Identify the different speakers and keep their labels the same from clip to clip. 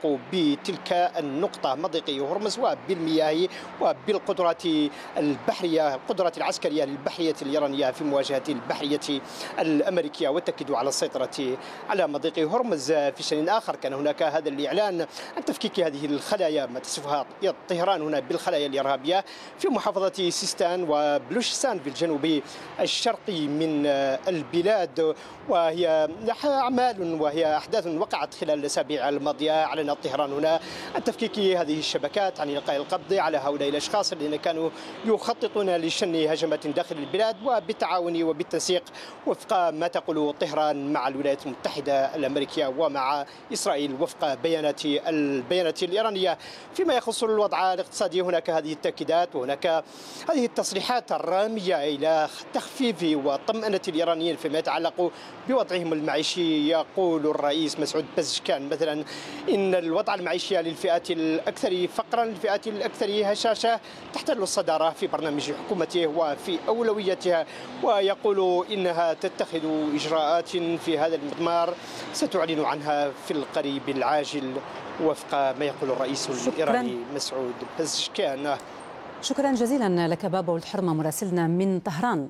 Speaker 1: يتعلق بتلك النقطة مضيق هرمز وبالمياه وبالقدرات البحرية، القدرات العسكرية للبحرية الإيرانية في مواجهة البحرية الأمريكية والتأكيد على السيطرة على مضيق هرمز. في شأن آخر كان هناك هذا الإعلان عن تفكيك هذه الخلايا ما تصفها طهران هنا بالخلايا الإرهابية في محافظة سيستان وبلوشستان في الجنوب الشرقي من البلاد، وهي أعمال وهي أحداث وقعت خلال الأسابيع الماضية. أعلنت طهران هنا عن تفكيك هذه الشبكات، عن إلقاء القبض على هؤلاء الأشخاص الذين كانوا يخططون لشن هجمات داخل البلاد وبالتعاون وبالتنسيق وفق ما تقول طهران مع الولايات المتحدة الأمريكية ومع إسرائيل وفق البيانات الإيرانية. فيما يخص الوضع الاقتصادي هناك هذه التأكيدات وهناك هذه التصريحات الرامية إلى تخفيف وطمأنة الإيرانيين فيما يتعلق بوضعهم المعيشي. يقول الرئيس مسعود بزشكان مثلا إن الوضع المعيشي للفئات الأكثر فقرا، للفئات الأكثر هشاشة تحتل الصدارة في برنامج حكومته وفي أولوياتها، ويقول إنها تتخذ إجراءات في هذا المضمار ستعلن عنها في القريب العاجل وفق ما يقول الرئيس الإيراني مسعود بزشكان.
Speaker 2: شكرا جزيلا لك بابا الحرمة مراسلنا من طهران.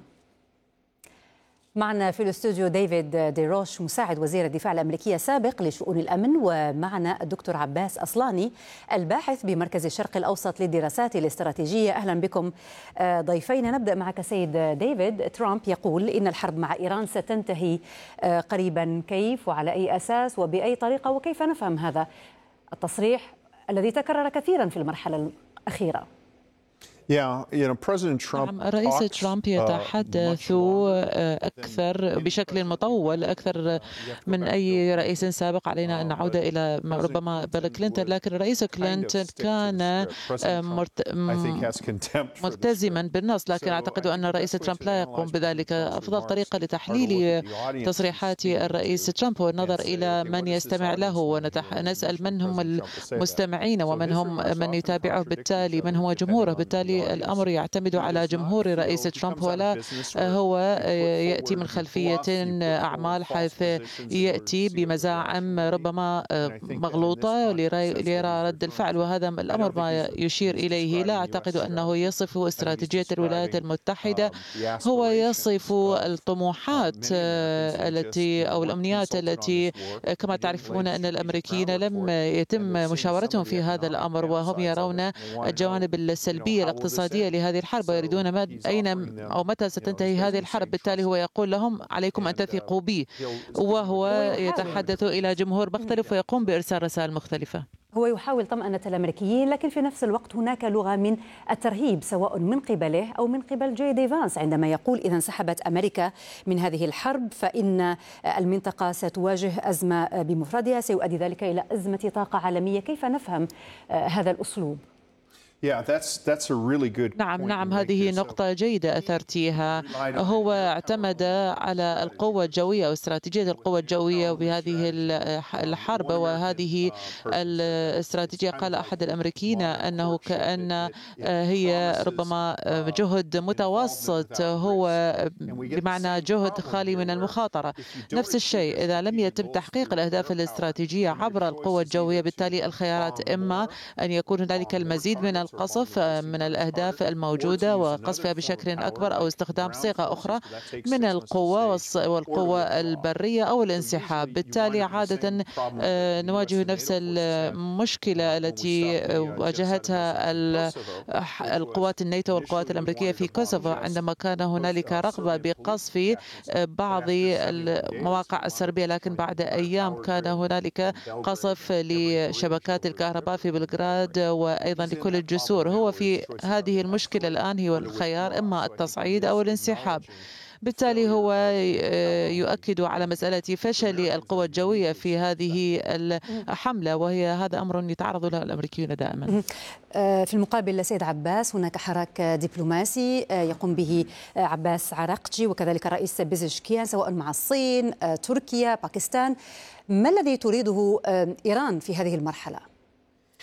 Speaker 2: معنا في الاستوديو ديفيد ديروش مساعد وزير الدفاع الأمريكي السابق لشؤون الأمن، ومعنا الدكتور عباس أصلاني الباحث بمركز الشرق الأوسط للدراسات الاستراتيجية. أهلا بكم ضيفين. نبدأ معك سيد ديفيد. ترامب يقول إن الحرب مع إيران ستنتهي قريبا، كيف وعلى أي أساس وبأي طريقة، وكيف نفهم هذا التصريح الذي تكرر كثيرا في المرحلة الأخيرة؟
Speaker 3: نعم، الرئيس ترامب يتحدث أكثر بشكل مطول أكثر من أي رئيس سابق. علينا أن نعود إلى ربما بيل كلينتون، لكن الرئيس كلينتون كان ملتزما بالنص، لكن أعتقد أن الرئيس ترامب لا يقوم بذلك. أفضل طريقة لتحليل تصريحات الرئيس ترامب هو النظر إلى من يستمع له، ونسأل من هم المستمعين ومن هم من يتابعه، بالتالي من هو جمهوره. بالتالي الأمر يعتمد على جمهور الرئيس ترامب، ولا هو يأتي من خلفية أعمال حيث يأتي بمزاعم ربما مغلوطة ليرى رد الفعل، وهذا الأمر ما يشير إليه. لا أعتقد أنه يصف استراتيجية الولايات المتحدة، هو يصف الطموحات التي أو الأمنيات التي كما تعرفون أن الأمريكيين لم يتم مشاورتهم في هذا الأمر، وهم يرون الجوانب السلبية الاقتصادية لهذه الحرب ويريدون أين أو متى ستنتهي هذه الحرب. بالتالي هو يقول لهم عليكم أن تثقوا بي، وهو يتحدث إلى جمهور مختلف ويقوم بإرسال رسائل مختلفة.
Speaker 2: هو يحاول طمأنة الأمريكيين، لكن في نفس الوقت هناك لغة من الترهيب سواء من قبله أو من قبل جي دي فانس، عندما يقول إذا انسحبت أمريكا من هذه الحرب فإن المنطقة ستواجه أزمة بمفردها سيؤدي ذلك إلى أزمة طاقة عالمية. كيف نفهم هذا الأسلوب؟
Speaker 3: نعم، هذه نقطة جيدة أثرتيها. هو اعتمد على القوة الجوية أو استراتيجية القوة الجوية بهذه الحرب، وهذه الاستراتيجية قال أحد الأمريكيين أنه كأن هي ربما جهد متوسط، هو بمعنى جهد خالي من المخاطرة. نفس الشيء إذا لم يتم تحقيق الأهداف الاستراتيجية عبر القوة الجوية، بالتالي الخيارات إما أن يكون هنالك المزيد من القصف من الأهداف الموجودة وقصفها بشكل أكبر، أو استخدام صيغة أخرى من القوة والقوة البرية أو الانسحاب. بالتالي عادة نواجه نفس المشكلة التي واجهتها القوات الناتو والقوات الأمريكية في كوسوفو، عندما كان هنالك رغبة بقصف بعض المواقع السربية، لكن بعد أيام كان هنالك قصف لشبكات الكهرباء في بلغراد وأيضا لكل الجسور. هو في هذه المشكلة الآن هي الخيار إما التصعيد أو الانسحاب. بالتالي هو يؤكد على مسألة فشل القوى الجوية في هذه الحملة، وهي هذا أمر يتعرض له الأمريكيون دائما.
Speaker 2: في المقابل سيد عباس، هناك حراك دبلوماسي يقوم به عباس عراقجي وكذلك الرئيس بيزشكيان سواء مع الصين، تركيا، باكستان. ما الذي تريده إيران في هذه المرحلة؟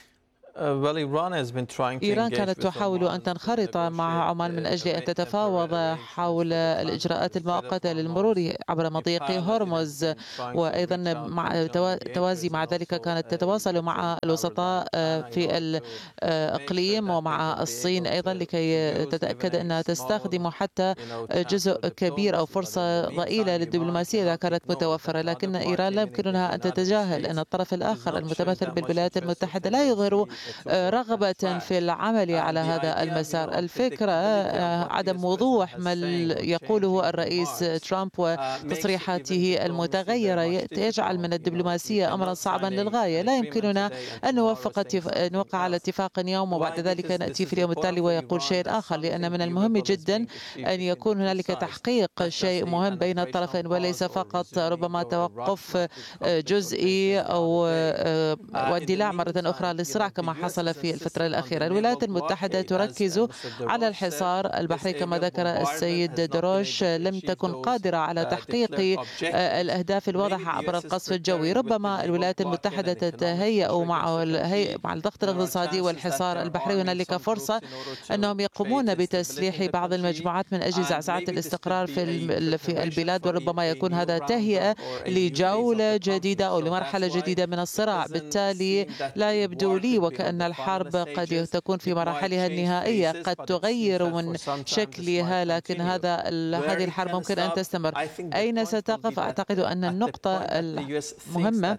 Speaker 3: إيران كانت تحاول أن تنخرط مع عمان من أجل أن تتفاوض حول الإجراءات المؤقتة للمرور عبر مضيق هرمز، وأيضا مع توازي مع ذلك كانت تتواصل مع الوسطاء في الإقليم ومع الصين أيضا لكي تتأكد أنها تستخدم حتى جزء كبير أو فرصة ضئيلة للدبلوماسية إذا كانت متوفرة. لكن إيران لا يمكنها أن تتجاهل أن الطرف الآخر المتمثل بالولايات المتحدة لا يظهر رغبة في العمل على هذا المسار. الفكرة عدم وضوح ما يقوله الرئيس ترامب وتصريحاته المتغيرة يجعل من الدبلوماسية أمرا صعبا للغاية. لا يمكننا أن نوقع على اتفاق يوم وبعد ذلك نأتي في اليوم التالي ويقول شيء آخر، لأن من المهم جدا أن يكون هنالك تحقيق شيء مهم بين الطرفين وليس فقط ربما توقف جزئي أو واندلاع مرة أخرى للصراع كما حصل في الفترة الأخيرة. الولايات المتحدة تركز على الحصار البحري كما ذكر السيد دروش، لم تكن قادرة على تحقيق الأهداف الواضحة عبر القصف الجوي. ربما الولايات المتحدة تتهيأ مع الضغط الاقتصادي والحصار البحري هنالك فرصة أنهم يقومون بتسليح بعض المجموعات من أجل زعزعة الاستقرار في البلاد، وربما يكون هذا تهيئة لجولة جديدة أو لمرحلة جديدة من الصراع. بالتالي لا يبدو لي وكأن الحرب قد تكون في مراحلها النهائية، قد تغير من شكلها، لكن هذه الحرب ممكن أن تستمر. أين ستقف؟ أعتقد أن النقطة المهمة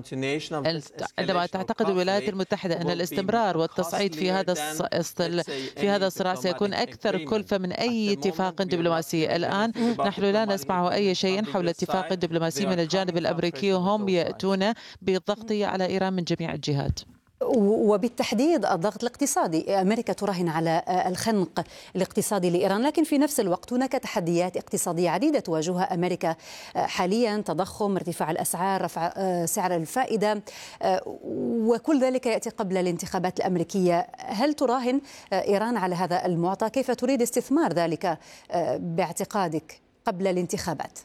Speaker 3: عندما تعتقد الولايات المتحدة أن الاستمرار والتصعيد في هذا الصراع سيكون أكثر كلفة من أي اتفاق دبلوماسي. الآن نحن لا نسمع أي شيء حول اتفاق دبلوماسي من الجانب الأمريكي، وهم يأتون بالضغط على إيران من جميع الجهات.
Speaker 2: وبالتحديد الضغط الاقتصادي. أمريكا تراهن على الخنق الاقتصادي لإيران، لكن في نفس الوقت هناك تحديات اقتصادية عديدة تواجهها أمريكا حاليا، تضخم، ارتفاع الأسعار، رفع سعر الفائدة، وكل ذلك يأتي قبل الانتخابات الأمريكية. هل تراهن إيران على هذا المعطى؟ كيف تريد استثمار ذلك باعتقادك قبل الانتخابات؟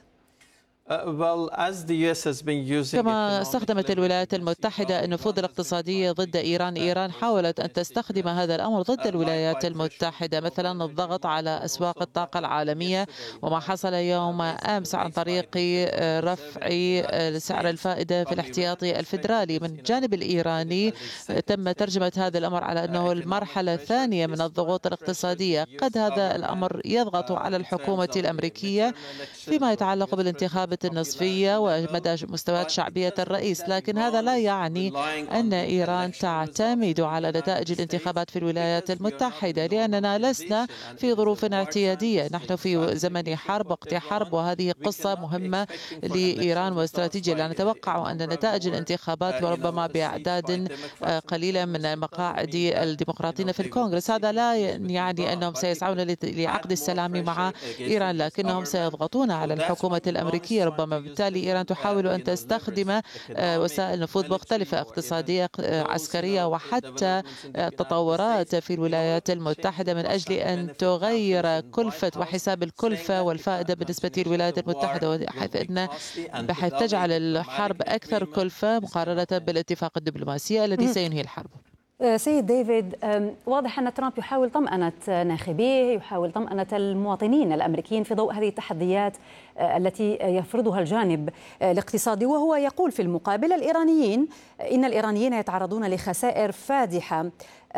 Speaker 3: كما استخدمت الولايات المتحدة النفوذ الاقتصادي ضد إيران، إيران حاولت أن تستخدم هذا الأمر ضد الولايات المتحدة، مثلا الضغط على أسواق الطاقة العالمية وما حصل يوم أمس عن طريق رفع سعر الفائدة في الاحتياطي الفيدرالي. من الجانب الإيراني تم ترجمة هذا الأمر على أنه المرحلة الثانية من الضغوط الاقتصادية. قد هذا الأمر يضغط على الحكومة الأمريكية فيما يتعلق بالانتخابات النصفية ومدى مستويات شعبية الرئيس، لكن هذا لا يعني أن إيران تعتمد على نتائج الانتخابات في الولايات المتحدة، لأننا لسنا في ظروف اعتيادية. نحن في زمن حرب، وقت حرب، وهذه قصة مهمة لإيران واستراتيجية. لا نتوقع أن نتائج الانتخابات وربما بأعداد قليلة من مقاعد الديمقراطيين في الكونغرس هذا لا يعني أنهم سيسعون لعقد السلام مع إيران، لكنهم سيضغطون على الحكومة الأمريكية ربما. بالتالي إيران تحاول أن تستخدم وسائل نفوذ مختلفة، اقتصادية، عسكرية، وحتى تطورات في الولايات المتحدة من أجل أن تغير كلفة وحساب الكلفة والفائدة بالنسبة للولايات المتحدة، بحيث تجعل الحرب أكثر كلفة مقارنة بالاتفاق الدبلوماسي الذي سينهي الحرب.
Speaker 2: سيد ديفيد، واضح أن ترامب يحاول طمأنة ناخبيه، يحاول طمأنة المواطنين الأمريكيين في ضوء هذه التحديات التي يفرضها الجانب الاقتصادي، وهو يقول في المقابل إن الإيرانيين يتعرضون لخسائر فادحة.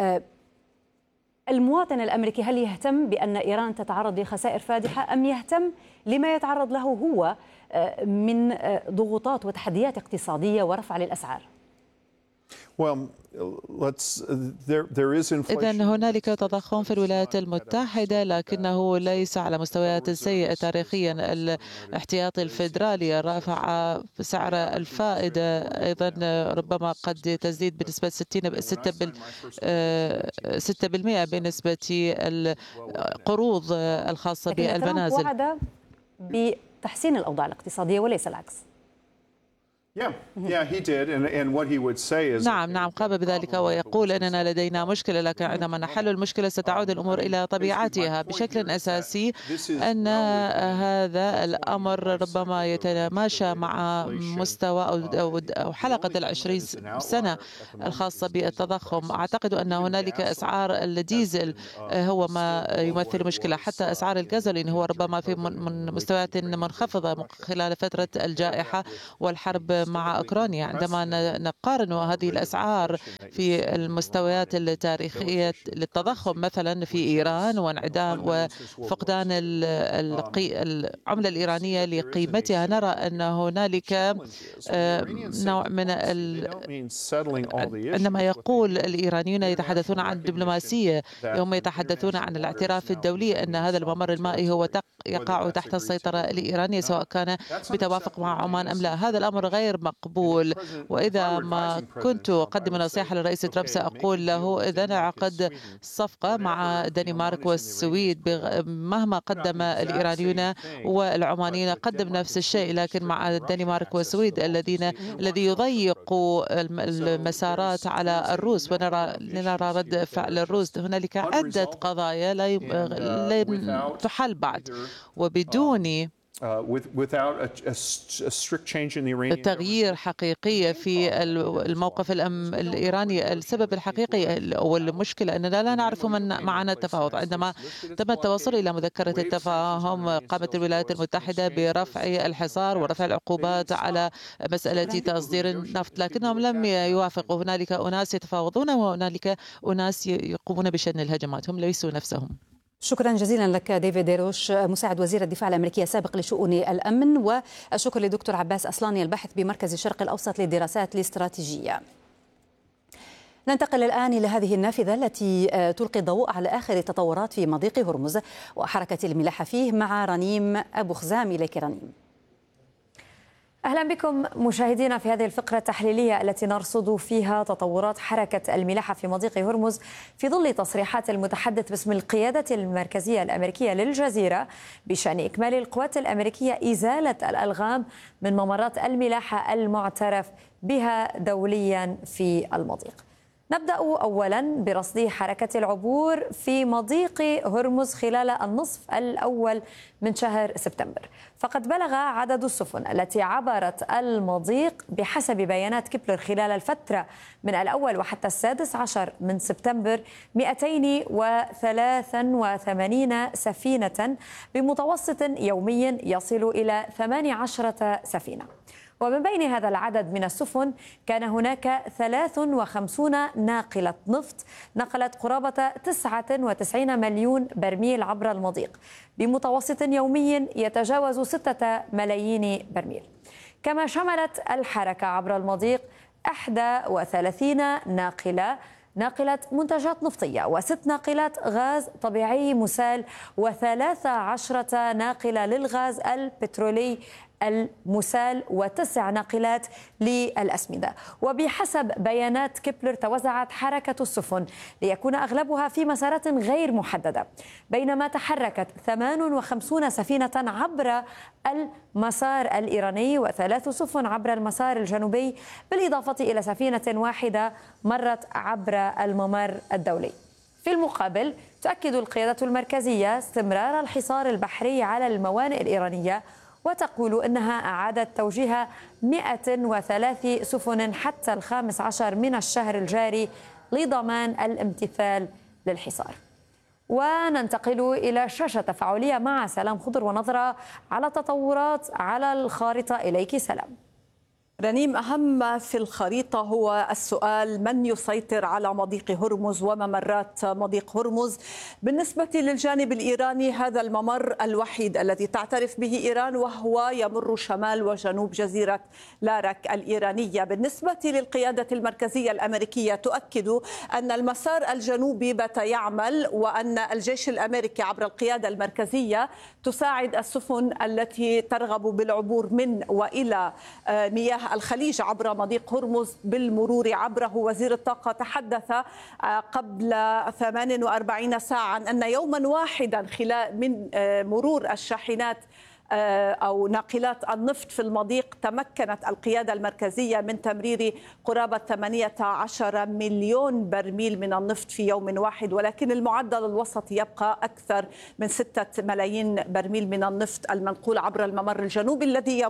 Speaker 2: المواطن الأمريكي هل يهتم بأن إيران تتعرض لخسائر فادحة، أم يهتم لما يتعرض له هو من ضغوطات وتحديات اقتصادية ورفع للأسعار؟
Speaker 3: إذن هنالك تضخم في الولايات المتحدة، لكنه ليس على مستويات سيئة تاريخيا. الاحتياطي الفيدرالي رفع سعر الفائدة أيضا ربما قد تزيد بنسبة 6% بنسبة القروض الخاصة بالمنازل.
Speaker 2: وعد بتحسين الأوضاع الاقتصادية وليس العكس.
Speaker 3: نعم قام بذلك، ويقول أننا لدينا مشكلة، لكن عندما نحل المشكلة ستعود الأمور إلى طبيعتها بشكل أساسي. أن هذا الأمر ربما يتماشى مع مستوى أو حلقة 20 سنة الخاصة بالتضخم. أعتقد أن هنالك أسعار الديزل هو ما يمثل مشكلة، حتى أسعار الغازولين هو ربما في مستويات منخفضة خلال فترة الجائحة والحرب مع أوكرانيا. عندما نقارن هذه الأسعار في المستويات التاريخية للتضخم مثلا في إيران وانعدام وفقدان العملة الإيرانية لقيمتها، نرى أن هنالك نوع من عندما يقول الإيرانيون يتحدثون عن الدبلوماسية، هم يتحدثون عن الاعتراف الدولي أن هذا الممر المائي هو يقع تحت السيطرة الإيرانية سواء كان بتوافق مع عمان أم لا. هذا الأمر غير مقبول، وإذا ما كنت أقدم نصيحة للرئيس ترامب سأقول له إذن عقد صفقة مع الدنمارك والسويد. مهما قدم الإيرانيون والعمانيين قدم نفس الشيء، لكن مع الدنمارك والسويد الذي يضيق المسارات على الروس، ونرى رد فعل الروس. هنالك عدة قضايا لا تحل بعد، وبدون تغيير حقيقي في الموقف الإيراني. السبب الحقيقي أو المشكلة أننا لا نعرف من معنا التفاوض. عندما تم التوصل إلى مذكرة التفاهم قامت الولايات المتحدة برفع الحصار ورفع العقوبات على مسألة تصدير النفط، لكنهم لم يوافقوا. هنالك أناس يتفاوضون وهنالك أناس يقومون بشن الهجمات، هم ليسوا نفسهم.
Speaker 2: شكرا جزيلا لك ديفيد ديروش، مساعد وزير الدفاع الأمريكي السابق لشؤون الأمن، والشكر لدكتور عباس أصلاني الباحث بمركز الشرق الأوسط للدراسات الاستراتيجية. ننتقل الآن إلى هذه النافذة التي تلقي الضوء على آخر التطورات في مضيق هرمز وحركة الملاحة فيه مع رنيم أبو خزام. إليك رنيم.
Speaker 4: أهلا بكم مشاهدينا في هذه الفقرة التحليلية التي نرصد فيها تطورات حركة الملاحة في مضيق هرمز في ظل تصريحات المتحدث باسم القيادة المركزية الأمريكية للجزيرة بشأن إكمال القوات الأمريكية إزالة الألغام من ممرات الملاحة المعترف بها دوليا في المضيق. نبدأ أولا برصد حركة العبور في مضيق هرمز خلال النصف الأول من شهر سبتمبر، فقد بلغ عدد السفن التي عبرت المضيق بحسب بيانات كيبلر خلال الفترة من الأول وحتى 16 من سبتمبر 283 سفينة بمتوسط يومي يصل إلى 18 سفينة. ومن بين هذا العدد من السفن كان هناك 53 ناقلة نفط نقلت قرابة 99 مليون برميل عبر المضيق بمتوسط يومي يتجاوز 6 ملايين برميل. كما شملت الحركة عبر المضيق 31 ناقلة منتجات نفطية و6 ناقلات غاز طبيعي مسال و13 ناقلة للغاز البترولي المسال و9 ناقلات للأسمدة. وبحسب بيانات كيبلر توزعت حركة السفن ليكون أغلبها في مسارات غير محددة، بينما تحركت 58 سفينة عبر المسار الإيراني و3 سفن عبر المسار الجنوبي، بالإضافة إلى سفينة واحدة مرت عبر الممر الدولي. في المقابل تؤكد القيادة المركزية استمرار الحصار البحري على الموانئ الإيرانية، وتقول إنها أعادت توجيه 103 سفن حتى 15 من الشهر الجاري لضمان الامتثال للحصار. وننتقل إلى شاشة تفاعلية مع سلام خضر ونظرة على تطورات على الخارطة. إليك سلام.
Speaker 5: رنيم، أهم ما في الخريطة هو السؤال: من يسيطر على مضيق هرمز وممرات مضيق هرمز؟ بالنسبة للجانب الإيراني هذا الممر الوحيد الذي تعترف به إيران، وهو يمر شمال وجنوب جزيرة لارك الإيرانية. بالنسبة للقيادة المركزية الأمريكية تؤكد أن المسار الجنوبي بات يعمل، وأن الجيش الأمريكي عبر القيادة المركزية تساعد السفن التي ترغب بالعبور من وإلى مياه الخليج عبر مضيق هرمز بالمرور عبره. وزير الطاقة تحدث قبل 48 ساعة أن يوما واحدا من مرور الشاحنات أو ناقلات النفط في المضيق تمكنت القيادة المركزية من تمرير قرابة 18 مليون برميل من النفط في يوم واحد، ولكن المعدل الوسطي يبقى أكثر من 6 ملايين برميل من النفط المنقول عبر الممر الجنوبي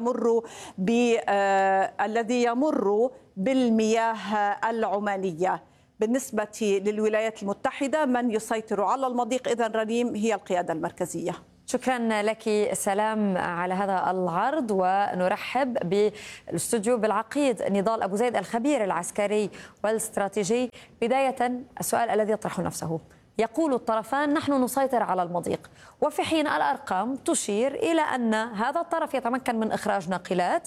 Speaker 5: الذي يمر بالمياه العمانية. بالنسبة للولايات المتحدة من يسيطر على المضيق إذن رنيم هي القيادة المركزية.
Speaker 4: شكرا لك سلام على هذا العرض، ونرحب بالاستوديو بالعقيد نضال أبو زيد الخبير العسكري والاستراتيجي. بداية السؤال الذي يطرح نفسه، يقول الطرفان نحن نسيطر على المضيق، وفي حين الأرقام تشير إلى أن هذا الطرف يتمكن من إخراج ناقلات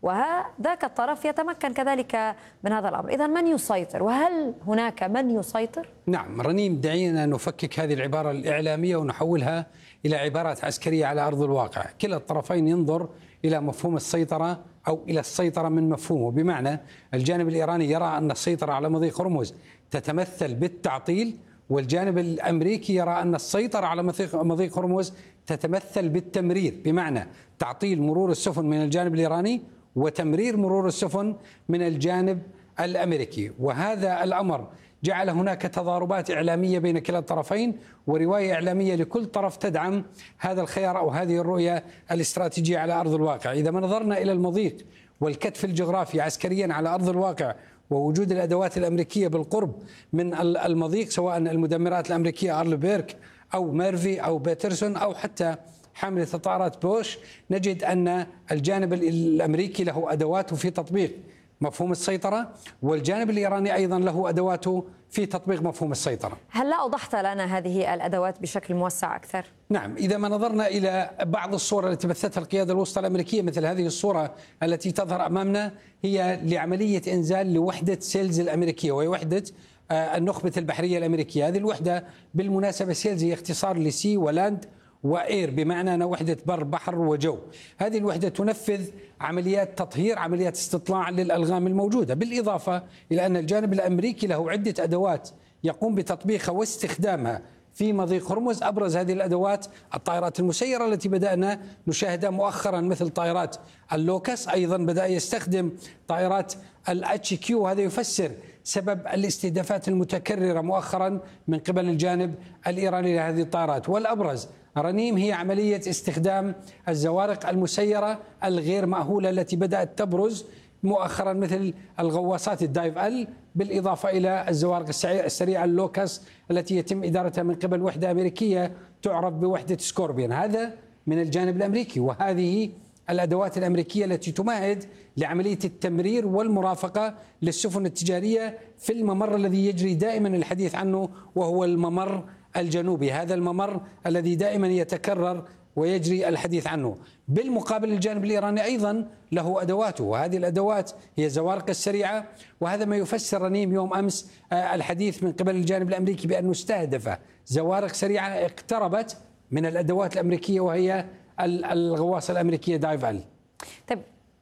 Speaker 4: وذاك الطرف يتمكن كذلك من هذا الأمر. إذن من يسيطر، وهل هناك من يسيطر؟
Speaker 6: نعم رنيم، دعينا نفكك هذه العبارة الإعلامية ونحولها إلى عبارات عسكرية على أرض الواقع. كلا الطرفين ينظر إلى مفهوم السيطرة أو إلى السيطرة من مفهومه، بمعنى الجانب الإيراني يرى أن السيطرة على مضيق هرمز تتمثل بالتعطيل، والجانب الأمريكي يرى أن السيطرة على مضيق هرمز تتمثل بالتمرير، بمعنى تعطيل مرور السفن من الجانب الإيراني وتمرير مرور السفن من الجانب الأمريكي. وهذا الأمر جعل هناك تضاربات إعلامية بين كلا الطرفين، ورواية إعلامية لكل طرف تدعم هذا الخيار أو هذه الرؤية الاستراتيجية على أرض الواقع. إذا ما نظرنا إلى المضيق والكتف الجغرافي عسكريا على أرض الواقع ووجود الأدوات الأمريكية بالقرب من المضيق، سواء المدمرات الأمريكية أرل بيرك أو ميرفي أو بيترسون أو حتى حاملة الطائرات بوش، نجد أن الجانب الأمريكي له أدواته في تطبيق مفهوم السيطرة، والجانب الإيراني أيضا له أدواته في تطبيق مفهوم السيطرة.
Speaker 4: هل لا أوضحت لنا هذه الأدوات بشكل موسع أكثر؟
Speaker 6: نعم، إذا ما نظرنا إلى بعض الصور التي بثتها القيادة الوسطى الأمريكية، مثل هذه الصورة التي تظهر أمامنا، هي لعملية إنزال لوحدة سيلز الأمريكية، وهي وحدة النخبة البحرية الأمريكية. هذه الوحدة بالمناسبة سيلز هي اختصار لسي ولاند وإير، بمعنى أنها وحدة بر بحر وجو. هذه الوحدة تنفذ عمليات تطهير، عمليات استطلاع للألغام الموجودة، بالإضافة إلى أن الجانب الأمريكي له عدة أدوات يقوم بتطبيقها واستخدامها في مضيق هرمز. أبرز هذه الأدوات الطائرات المسيرة التي بدأنا نشاهدها مؤخرا، مثل طائرات اللوكس، أيضا بدأ يستخدم طائرات الاتش كيو، وهذا يفسر سبب الاستهدافات المتكررة مؤخرا من قبل الجانب الإيراني لهذه الطائرات. والأبرز رنيم هي عملية استخدام الزوارق المسيرة الغير مأهولة التي بدأت تبرز مؤخرا، مثل الغواصات الدايف ال، بالإضافة إلى الزوارق السريعة اللوكس التي يتم إدارتها من قبل وحدة أمريكية تعرف بوحدة سكوربيون. هذا من الجانب الأمريكي، وهذه الأدوات الأمريكية التي تمهد لعملية التمرير والمرافقة للسفن التجارية في الممر الذي يجري دائما الحديث عنه، وهو الممر الجنوبي. هذا الممر الذي دائما يتكرر ويجري الحديث عنه. بالمقابل الجانب الإيراني أيضا له أدواته، وهذه الأدوات هي الزوارق السريعة، وهذا ما يفسر رنيم يوم أمس الحديث من قبل الجانب الأمريكي بأنه استهدف زوارق سريعة اقتربت من الأدوات الأمريكية، وهي الغواصة الأمريكية دايف ال.
Speaker 4: طيب،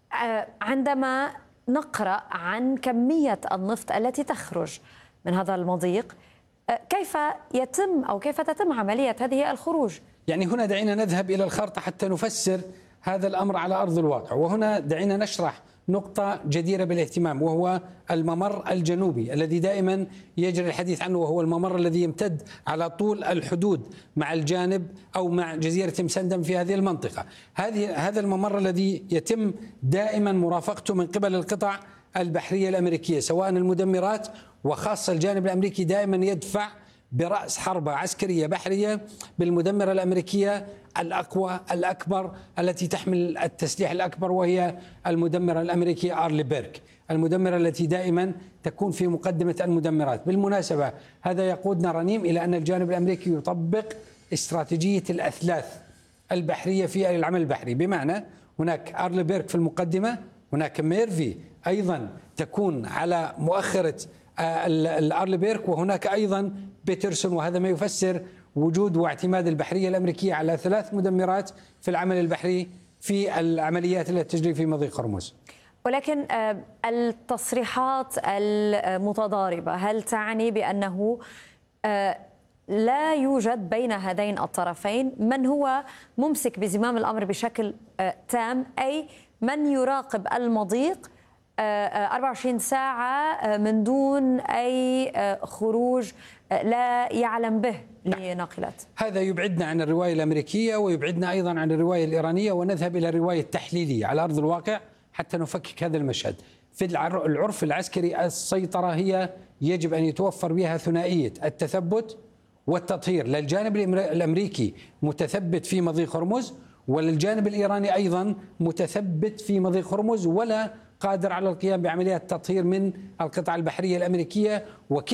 Speaker 4: عندما نقرأ عن كمية النفط التي تخرج من هذا المضيق، كيف يتم أو كيف تتم عملية هذه الخروج؟
Speaker 6: يعني هنا دعينا نذهب إلى الخارطة حتى نفسر هذا الأمر على أرض الواقع، وهنا دعينا نشرح نقطة جديرة بالاهتمام، وهو الممر الجنوبي الذي دائما يجري الحديث عنه، وهو الممر الذي يمتد على طول الحدود مع الجانب أو مع جزيرة مسندم في هذه المنطقة. هذا الممر الذي يتم دائما مرافقته من قبل القطع البحرية الأمريكية، سواء المدمرات، وخاصة الجانب الأمريكي دائما يدفع برأس حربة عسكرية بحرية بالمدمرة الأمريكية الأقوى الأكبر التي تحمل التسليح الأكبر، وهي المدمرة الأمريكية أرل بيرك، المدمرة التي دائما تكون في مقدمة المدمرات. بالمناسبة هذا يقودنا رنيم إلى أن الجانب الأمريكي يطبق استراتيجية الأثلاث البحرية في العمل البحري، بمعنى هناك أرل بيرك في المقدمة، هناك ميرفي أيضا تكون على مؤخرة الأرل بيرك، وهناك أيضا بيترسون. وهذا ما يفسر وجود واعتماد البحرية الأمريكية على 3 مدمرات في العمل البحري في العمليات التي تجري في مضيق هرمز.
Speaker 4: ولكن التصريحات المتضاربة هل تعني بأنه لا يوجد بين هذين الطرفين من هو ممسك بزمام الأمر بشكل تام، أي من يراقب المضيق 24 ساعة من دون أي خروج لا يعلم به لناقلات.
Speaker 6: هذا يبعدنا عن الرواية الأمريكية ويبعدنا أيضا عن الرواية الإيرانية، ونذهب إلى الرواية التحليلية على أرض الواقع حتى نفكك هذا المشهد. في العرف العسكري السيطرة هي يجب أن يتوفر بها ثنائية التثبت والتطهير، للجانب الأمريكي متثبت في مضيق هرمز، وللجانب الإيراني أيضا متثبت في مضيق هرمز ولا قادر على القيام بعمليات تطهير من القطع البحرية الأمريكية.